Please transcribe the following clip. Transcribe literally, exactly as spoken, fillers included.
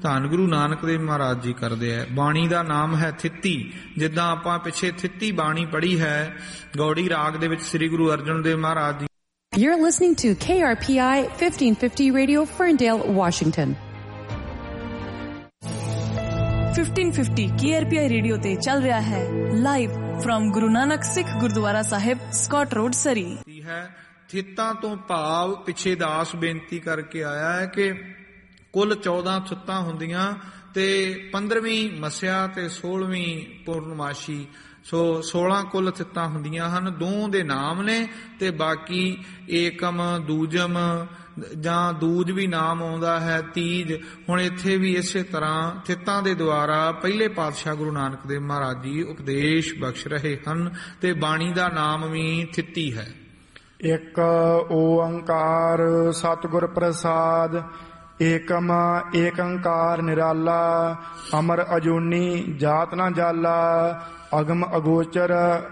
ਧੰਨ ਗੁਰੂ ਨਾਨਕ ਦੇਵ ਮਹਾਰਾਜ ਜੀ ਕਰਦੇ ਹੈ। ਬਾਣੀ ਦਾ ਨਾਮ ਹੈ ਥਿੱਤੀ। ਜਿੱਦਾਂ ਆਪਾਂ ਪਿੱਛੇ ਥਿੱਤੀ ਬਾਣੀ ਪੜ੍ਹੀ ਹੈ ਗੌੜੀ ਰਾਗ ਦੇ ਵਿੱਚ ਸ੍ਰੀ Guru Arjan Dev Maharaj ji. You're listening to K R P I fifteen fifty Radio, Ferndale, Washington. fifteen fifty K R P I radio ਤੇ ਚੱਲ ਰਿਹਾ ਹੈ ਲਾਈਵ ਫਰਮ ਗੁਰੂ ਨਾਨਕ ਸਿੱਖ ਗੁਰਦੁਆਰਾ ਸਾਹਿਬ, ਸਕਾਟ ਰੋਡ, ਸਰੀ। ਹੈ ਥਿੱਤਾਂ ਤੋਂ ਭਾਵ ਪਿੱਛੇ ਦਾਸ ਬੇਨਤੀ ਕਰਕੇ ਆਇਆ ਹੈ ਕਿ ਕੁੱਲ ਚੌਦਾਂ ਥਿੱਤਾਂ ਹੁੰਦੀਆਂ ਤੇ ਪੰਦਰਵੀਂ ਮੱਸਿਆ ਤੇ ਸੋਲਵੀਂ ਪੂਰਨਮਾਸ਼ੀ, ਸੋ ਸੋਲਾਂ ਕੁੱਲ ਥਿੱਤਾਂ ਹੁੰਦੀਆਂ ਹਨ। ਦੋ ਦੇ ਨਾਮ ਨੇ ਤੇ ਬਾਕੀ ਏਕਮ, ਦੂਜਮ ਜਾਂ ਦੂਜ ਵੀ ਨਾਮ ਆਉਂਦਾ ਹੈ, ਤੀਜ। ਹੁਣ ਇੱਥੇ ਵੀ ਇਸੇ ਤਰ੍ਹਾਂ ਥਿੱਤਾਂ ਦੇ ਦੁਆਰਾ ਪਹਿਲੇ ਪਾਤਸ਼ਾਹ ਗੁਰੂ ਨਾਨਕ ਦੇਵ ਮਹਾਰਾਜ ਜੀ ਉਪਦੇਸ਼ ਬਖਸ਼ ਰਹੇ ਹਨ ਤੇ ਬਾਣੀ ਦਾ ਨਾਮ ਵੀ ਥਿੱਤੀ ਹੈ। ਇੱਕ ਓੰਕਾਰ ਸਤਿਗੁਰ ਪ੍ਰਸਾਦ, ਏਕਮ ਏਕੰਕਾਰ ਨਿਰਾਲਾ, ਅਮਰ ਅਜੂਨੀ ਜਾਤ ਨਾ ਜਾਲਾ, ਅਗਮ ਅਗੋਚਰ